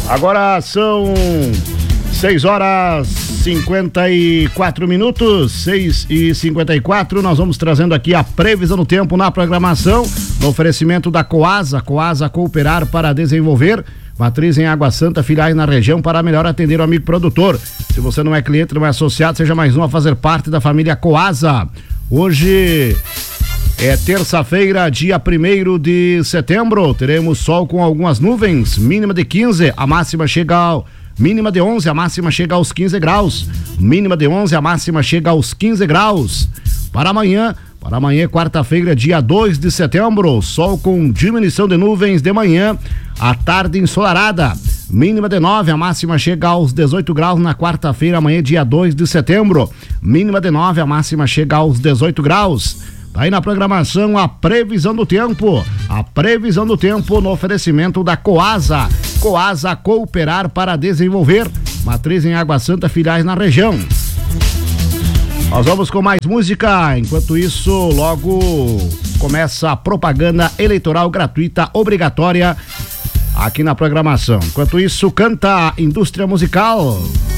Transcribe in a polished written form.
Agora são 6h54, 6h54. Nós vamos trazendo aqui a previsão do tempo na programação, no oferecimento da Coasa Cooperar para Desenvolver, matriz em Água Santa, filiais na região para melhor atender o amigo produtor. Se você não é cliente, não é associado, seja mais um a fazer parte da família Coasa. Hoje é terça-feira, dia 1º de setembro. Teremos sol com algumas nuvens, mínima de 15, a máxima chega ao mínima de 11, a máxima chega aos 15 graus. Mínima de 11, a máxima chega aos 15 graus. Para amanhã, quarta-feira, dia 2 de setembro, sol com diminuição de nuvens de manhã, à tarde ensolarada. Mínima de 9, a máxima chega aos 18 graus na quarta-feira, amanhã, dia 2 de setembro. Mínima de 9, a máxima chega aos 18 graus. Tá aí na programação a previsão do tempo. A previsão do tempo no oferecimento da Coasa Cooperar para Desenvolver, matriz em Água Santa, filiais na região. Nós vamos com mais música. Enquanto isso, logo começa a propaganda eleitoral gratuita obrigatória aqui na programação. Enquanto isso, canta Indústria Musical.